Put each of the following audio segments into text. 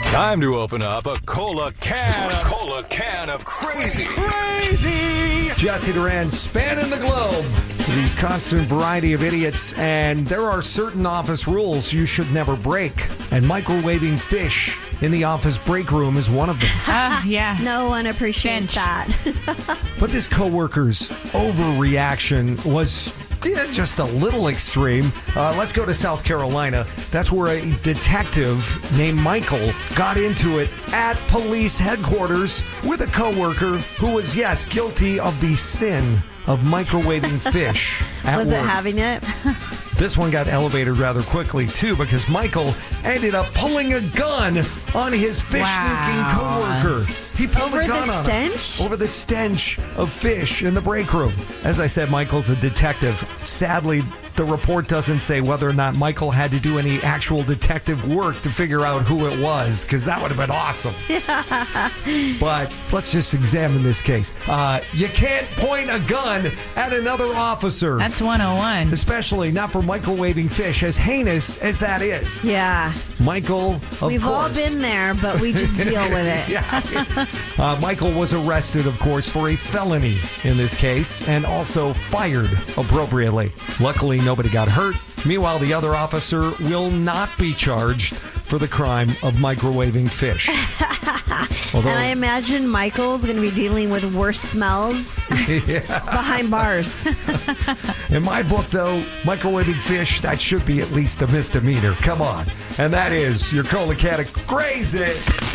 Time to open up a cola can of crazy. Jesse Duran spanning the globe. These constant variety of idiots, and there are certain office rules you should never break. And microwaving fish in the office break room is one of them. Yeah. No one appreciates that. But this coworker's overreaction was just a little extreme. Let's go to South Carolina. That's where a detective named Michael got into it at police headquarters with a coworker who was, yes, guilty of the sin of microwaving fish at Was work. it having it? This one got elevated rather quickly, too, because Michael ended up pulling a gun on his fish-smoking coworker. He pulled a gun on him. Over the stench of fish in the break room. As I said, Michael's a detective. Sadly, the report doesn't say whether or not Michael had to do any actual detective work to figure out who it was, because that would have been awesome. But let's just examine this case. You can't point a gun at another officer. That's 101. Especially not for microwaving fish, as heinous as that is. Yeah. Michael, of We've all course. been there, but we just deal with it. Yeah. Michael was arrested, of course, for a felony in this case and also fired appropriately. Luckily, nobody got hurt. Meanwhile, the other officer will not be charged for the crime of microwaving fish. Although, And I imagine Michael's going to be dealing with worse smells behind bars. in my book, though, microwaving fish, that should be at least a misdemeanor. Come on. And that is your Cola Can of Crazy.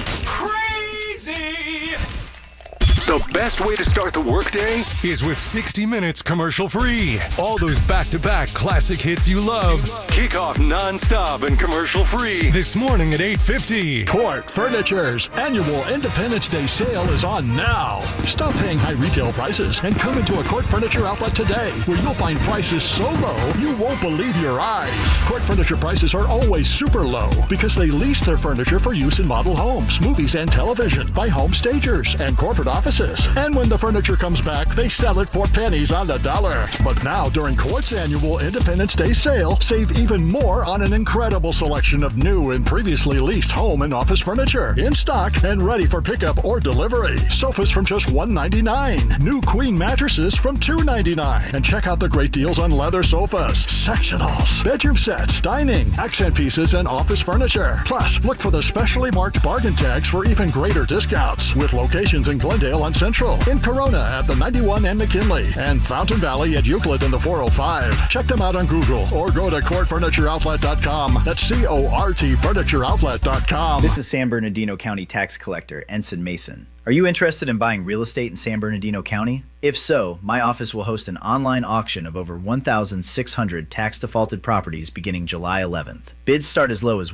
The best way to start the workday is with 60 Minutes commercial-free. All those back-to-back classic hits you love. Kick off non-stop and commercial-free this morning at 8:50. Court Furniture's annual Independence Day sale is on now. Stop paying high retail prices and come into a Court Furniture outlet today where you'll find prices so low you won't believe your eyes. Court Furniture prices are always super low because they lease their furniture for use in model homes, movies, and television by home stagers and corporate offices. And when the furniture comes back, they sell it for pennies on the dollar. But now, during Court's annual Independence Day sale, save even more on an incredible selection of new and previously leased home and office furniture. In stock and ready for pickup or delivery. Sofas from just $199. New queen mattresses from $299. And check out the great deals on leather sofas, sectionals, bedroom sets, dining, accent pieces, and office furniture. Plus, look for the specially marked bargain tags for even greater discounts. With locations in Glendale and Central, in Corona at the 91 and McKinley, and Fountain Valley at Euclid in the 405. Check them out on Google or go to CourtFurnitureOutlet.com. That's CORT FurnitureOutlet.com. This is San Bernardino County Tax Collector Ensign Mason. Are you interested in buying real estate in San Bernardino County? If so, my office will host an online auction of over 1,600 tax defaulted properties beginning July 11th. Bids start as low as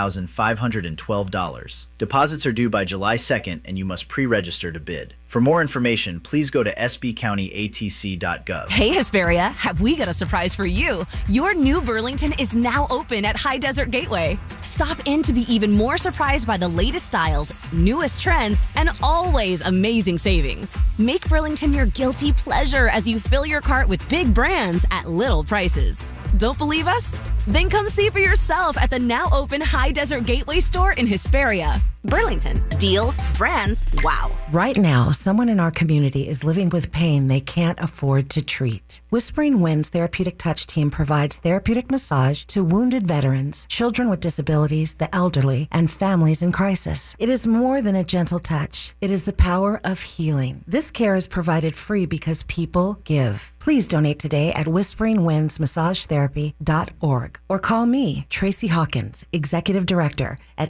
$1,512. Deposits are due by July 2nd and you must pre-register to bid. For more information, please go to sbcountyatc.gov. Hey Hesperia, have we got a surprise for you? Your new Burlington is now open at High Desert Gateway. Stop in to be even more surprised by the latest styles, newest trends, and always amazing savings. Make Burlington your guilty pleasure as you fill your cart with big brands at little prices. Don't believe us? Then come see for yourself at the now open High Desert Gateway store in Hesperia. Burlington. Deals, brands, wow. Right now, someone in our community is living with pain they can't afford to treat. Whispering Winds Therapeutic Touch Team provides therapeutic massage to wounded veterans, children with disabilities, the elderly, and families in crisis. It is more than a gentle touch. It is the power of healing. This care is provided free because people give. Please donate today at whisperingwindsmassagetherapy.org or call me, Tracy Hawkins, Executive Director, at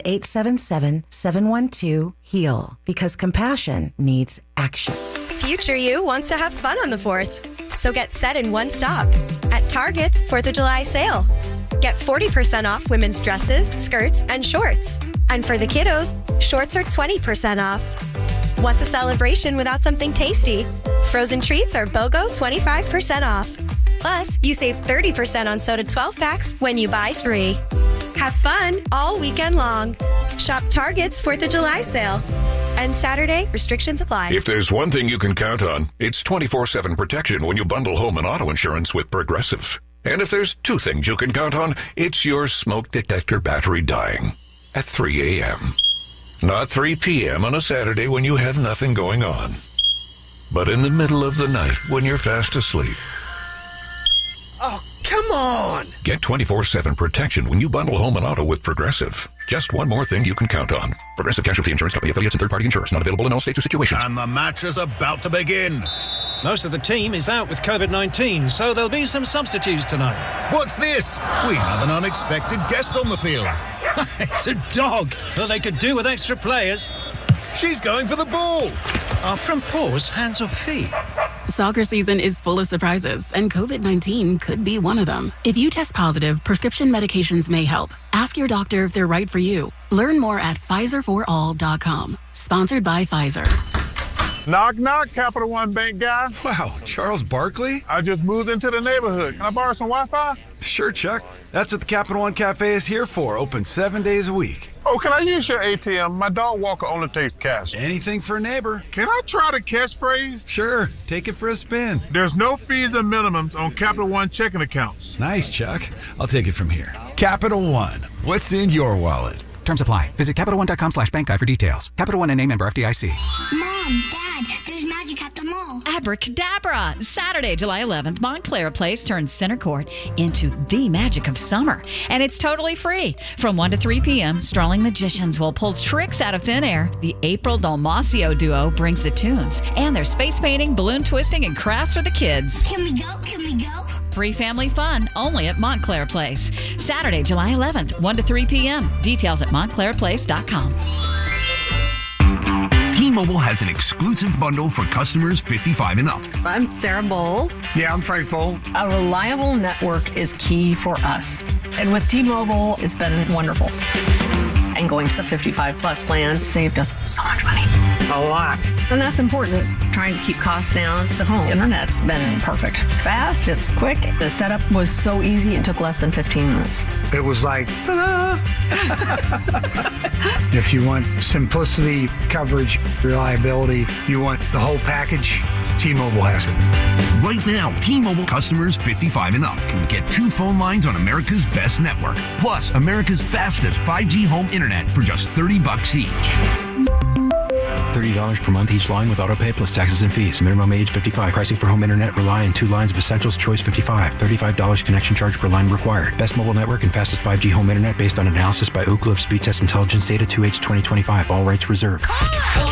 877-712-HEAL, because compassion needs action. Future you wants to have fun on the 4th, so get set in one stop at Target's 4th of July sale. Get 40% off women's dresses, skirts, and shorts. And for the kiddos, shorts are 20% off. What's a celebration without something tasty? Frozen treats are BOGO 25% off. Plus, you save 30% on soda 12-packs when you buy 3. Have fun all weekend long. Shop Target's 4th of July sale. And Saturday, restrictions apply. If there's one thing you can count on, it's 24/7 protection when you bundle home and auto insurance with Progressive. And if there's two things you can count on, it's your smoke detector battery dying at 3 a.m. Not 3 p.m. on a Saturday when you have nothing going on. But in the middle of the night when you're fast asleep. Oh, come on! Get 24/7 protection when you bundle home and auto with Progressive. Just one more thing you can count on. Progressive Casualty Insurance Company affiliates and third-party insurers. Not available in all states or situations. And the match is about to begin. Most of the team is out with COVID-19, so there'll be some substitutes tonight. What's this? We have an unexpected guest on the field. It's a dog. Well, they could do with extra players. She's going for the ball. Are front paws hands or feet? Soccer season is full of surprises, and COVID-19 could be one of them. If you test positive, prescription medications may help. Ask your doctor if they're right for you. Learn more at PfizerForAll.com. Sponsored by Pfizer. Knock, knock, Capital One Bank guy. Wow, Charles Barkley? I just moved into the neighborhood. Can I borrow some Wi-Fi? Sure, Chuck. That's what the Capital One Cafe is here for. Open 7 days a week. Oh, can I use your ATM? My dog walker only takes cash. Anything for a neighbor. Can I try the catchphrase? Sure. Take it for a spin. There's no fees and minimums on Capital One checking accounts. Nice, Chuck. I'll take it from here. Capital One. What's in your wallet? Terms apply. Visit CapitalOne.com/bankguide for details. Capital One and name member FDIC. Mom, Dad, there's magic at the mall. Abracadabra! Saturday, July 11th, Montclair Place turns Center Court into the magic of summer. And it's totally free. From 1 to 3 p.m., strolling magicians will pull tricks out of thin air. The April Dalmacio duo brings the tunes. And there's face painting, balloon twisting, and crafts for the kids. Can we go? Can we go? Free family fun only at Montclair Place. Saturday, July 11th, 1 to 3 p.m. Details at montclairplace.com. T-Mobile has an exclusive bundle for customers 55 and up. I'm Sarah Bowl. Yeah, I'm Frank Bowl. A reliable network is key for us. And with T-Mobile, it's been wonderful. And going to the 55 plus plan saved us so much money. A lot. And that's important. Trying to keep costs down. The home internet's been perfect. It's fast, it's quick. The setup was so easy, it took less than 15 minutes. It was like, ta-da! If you want simplicity, coverage, reliability, you want the whole package, T-Mobile has it. Right now, T-Mobile customers 55 and up can get 2 phone lines on America's best network, plus America's fastest 5G home internet for just $30 each. $30 per month each line with autopay plus taxes and fees. Minimum age 55. Pricing for home internet rely on 2 lines of Essentials Choice 55. $35 connection charge per line required. Best mobile network and fastest 5G home internet based on analysis by Ookla of Speed Test Intelligence Data 2H 2025. All rights reserved. Call